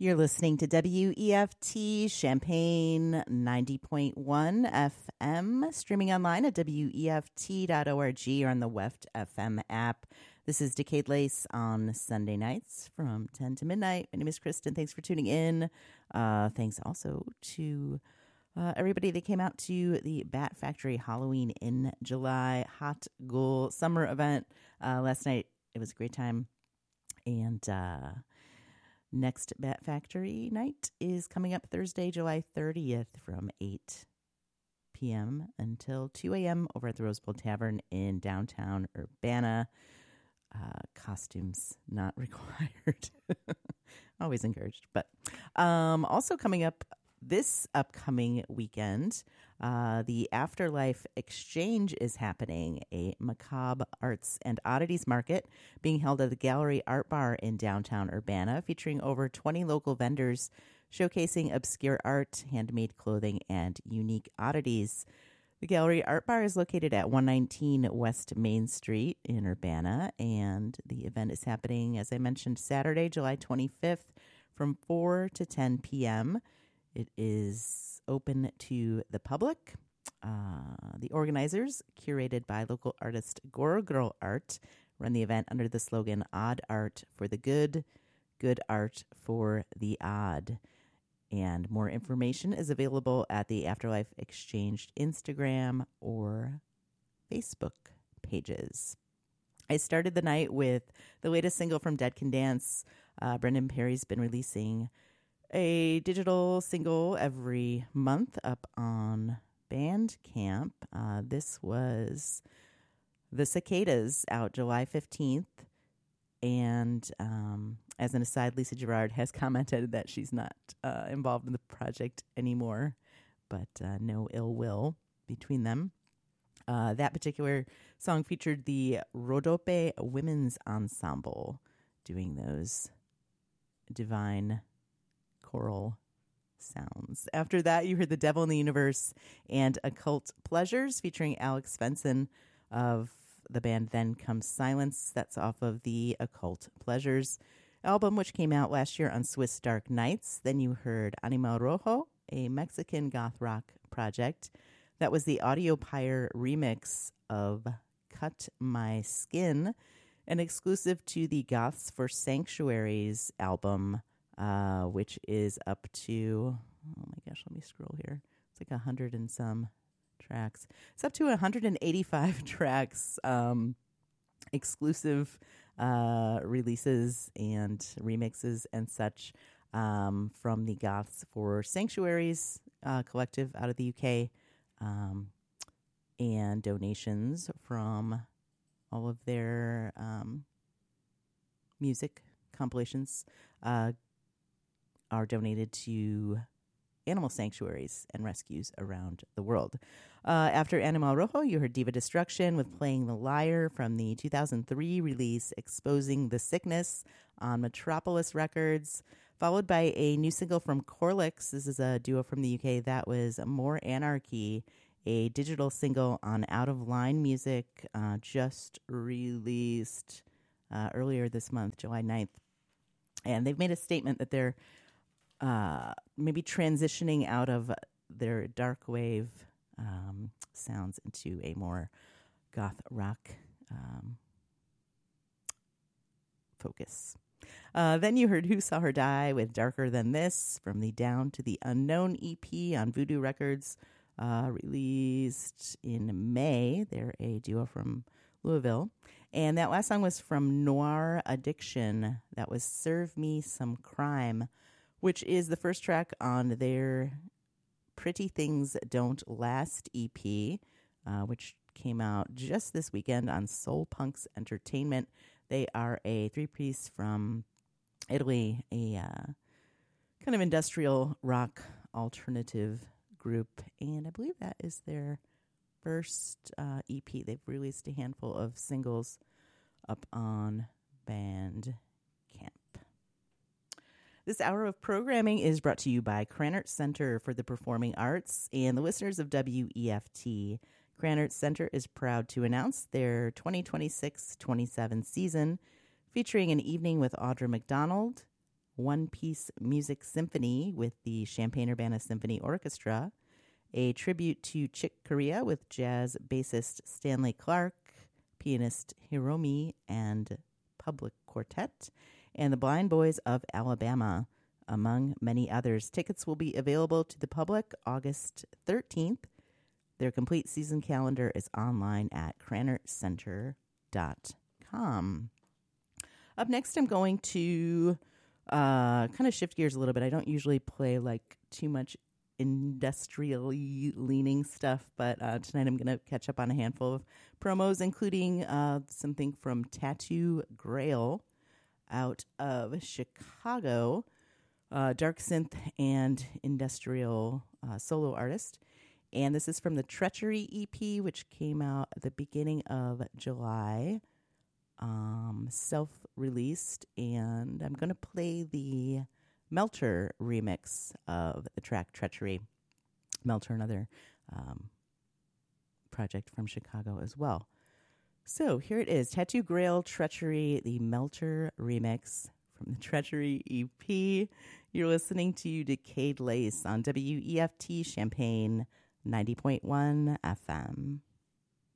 You're listening to WEFT Champaign 90.1 FM, streaming online at WEFT.org or on the WEFT FM app. This is Decade Lace on Sunday nights from 10 to midnight. My name is Kristen. Thanks for tuning in. Thanks also to everybody that came out to the Bat Factory Halloween in July Hot Goal Summer event last night. It was a great time. And next Bat Factory night is coming up Thursday, July 30th from 8 p.m. until 2 a.m. over at the Rose Bowl Tavern in downtown Urbana. Costumes not required. Always encouraged. But also coming up this upcoming weekend, the Afterlife Exchange is happening, a macabre arts and oddities market being held at the Gallery Art Bar in downtown Urbana, featuring over 20 local vendors showcasing obscure art, handmade clothing, and unique oddities. The Gallery Art Bar is located at 119 West Main Street in Urbana, and the event is happening, as I mentioned, Saturday, July 25th from 4 to 10 p.m. It is open to the public. The organizers, curated by local artist Goro Girl Art, run the event under the slogan Odd Art for the Good, Good Art for the Odd. And more information is available at the Afterlife Exchange Instagram or Facebook pages. I started the night with the latest single from Dead Can Dance. Brendan Perry's been releasing a digital single every month up on Bandcamp. This was The Cicadas, out July 15th. And as an aside, Lisa Gerard has commented that she's not involved in the project anymore, but no ill will between them. That particular song featured the Rodope Women's Ensemble doing those divine choral sounds. After that, you heard The Devil in the Universe and Occult Pleasures featuring Alex Svensson of the band Then Comes Silence. That's off of the Occult Pleasures album, which came out last year on Swiss Dark Nights. Then you heard Animal Rojo, a Mexican goth rock project. That was the Audio Pyre remix of Cut My Skin, an exclusive to the Goths for Sanctuaries album, which is up to, oh my gosh, let me scroll here. It's like 100 and some tracks. It's up to 185 tracks, exclusive releases and remixes and such from the Goths for Sanctuaries collective out of the UK, and donations from all of their music compilations are donated to animal sanctuaries and rescues around the world. After Animal Rojo, you heard Diva Destruction with Playing the Lyre from the 2003 release Exposing the Sickness on Metropolis Records, followed by a new single from Corlix. This is a duo from the UK. That was More Anarchy, a digital single on Out of Line Music, just released earlier this month, July 9th. And they've made a statement that they're maybe transitioning out of their dark wave sounds into a more goth rock focus. Then you heard Who Saw Her Die with Darker Than This from the Down to the Unknown EP on Voodoo Records, released in May. They're a duo from Louisville. And that last song was from Noir Addiction. That was Serve Me Some Crime, which is the first track on their Pretty Things Don't Last EP, which came out just this weekend on Soul Punks Entertainment. They are a three-piece from Italy, a kind of industrial rock alternative group, and I believe that is their first EP. They've released a handful of singles up on Bandcamp. This hour of programming is brought to you by Krannert Center for the Performing Arts and the listeners of WEFT. Krannert Center is proud to announce their 2026-27 season, featuring an evening with Audra McDonald, One Piece Music Symphony with the Champaign-Urbana Symphony Orchestra, a tribute to Chick Corea with jazz bassist Stanley Clark, pianist Hiromi, and public quartet, and the Blind Boys of Alabama, among many others. Tickets will be available to the public August 13th. Their complete season calendar is online at cranercenter.com. Up next, I'm going to kind of shift gears a little bit. I don't usually play like too much industrially leaning stuff, but tonight I'm going to catch up on a handful of promos, including something from Tattoo Grail out of Chicago, dark synth and industrial solo artist. And this is from the Treachery EP, which came out at the beginning of July, self-released. And I'm going to play the Melter remix of the track Treachery. Melter, another project from Chicago as well. So here it is, Tattoo Grail, Treachery, the Melter remix from the Treachery EP. You're listening to Decayed Lace on WEFT Champaign 90.1 FM.